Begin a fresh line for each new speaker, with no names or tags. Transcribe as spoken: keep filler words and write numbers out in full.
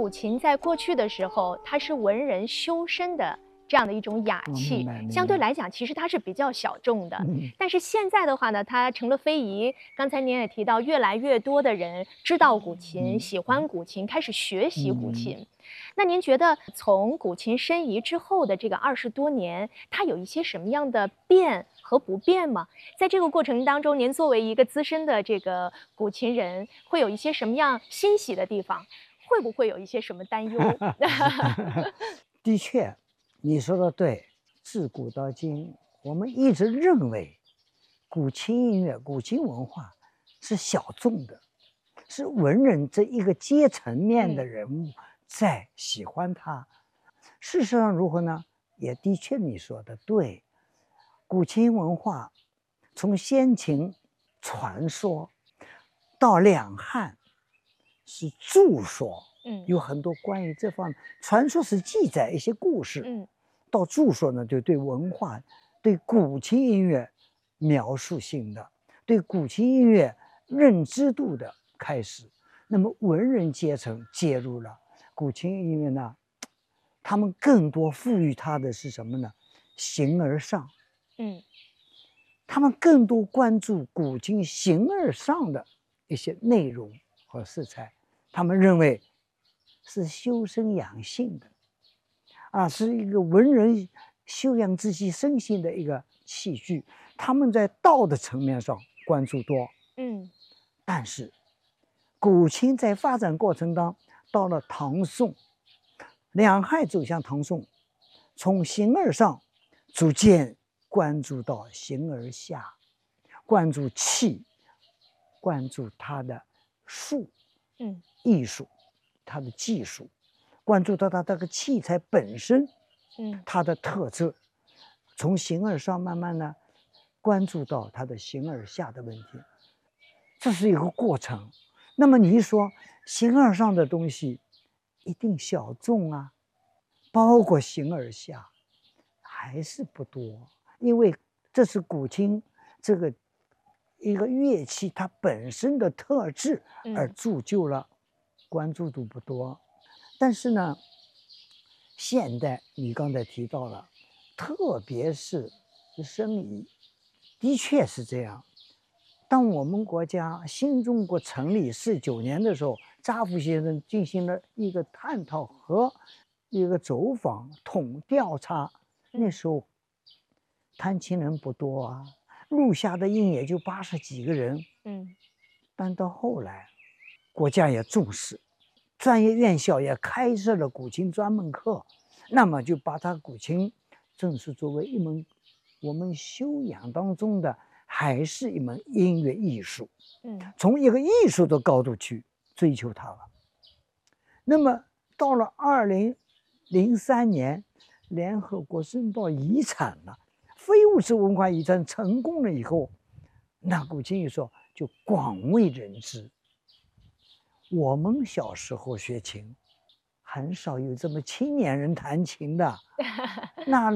古琴在过去的时候，它是文人修身的这样的一种雅
哦
器，
明白明白
相对来讲，其实它是比较小众的。
嗯
但是现在的话呢，它成了非遗。刚才您也提到，越来越多的人知道古琴，
嗯
喜欢古琴，开始学习古
嗯
琴。那您觉得从古琴申遗之后的这个二十多年，它有一些什么样的变和不变吗？在这个过程当中，您作为一个资深的这个古琴人，会有一些什么样欣喜的地方？会不会有一些什么担忧？
的确，你说的对。自古到今，我们一直认为古琴音乐、古琴文化是小众的，是文人这一个阶层面的人物在喜欢它。事实上如何呢？也的确你说的对。古琴文化从先秦传说到两汉是著说，
嗯
有很多关于这方面传说是记载一些故事，
嗯
到著说呢，就对文化、对古琴音乐描述性的，对古琴音乐认知度的开始。那么文人阶层介入了古琴音乐呢，他们更多赋予它的是什么呢？形而上。
嗯
他们更多关注古今形而上的一些内容和色彩，他们认为是修身养性的，啊，是一个文人修养自己身心的一个器具。他们在道的层面上关注多，
嗯
但是古琴在发展过程当中，到了唐宋，两汉走向唐宋，从形而上逐渐关注到形而下，关注气，关注它的术
嗯
艺术，它的技术，关注到它这个器材本身，
嗯
它的特质，从形而上慢慢呢关注到它的形而下的问题，这是一个过程。那么你一说形而上的东西一定小众啊，包括形而下还是不多，因为这是古琴这个一个乐器它本身的特质而
嗯
铸就了，关注度不多。但是呢，现代你刚才提到了，特别是申遗，的确是这样。当我们国家新中国成立四九年的时候，查复先生进行了一个探讨和一个走访统调查，那时候弹琴人不多啊，录下的音也就八十几个人。
嗯
但到后来，国家也重视，专业院校也开设了古琴专门课，那么就把它古琴正式作为一门我们修养当中的，还是一门音乐艺术，
嗯
从一个艺术的高度去追求它了。那么到了二零零三年，联合国申报遗产了，非物质文化遗产成功了以后，那古琴艺术就广为人知。我们小时候学琴，很少有这么青年人弹琴的，那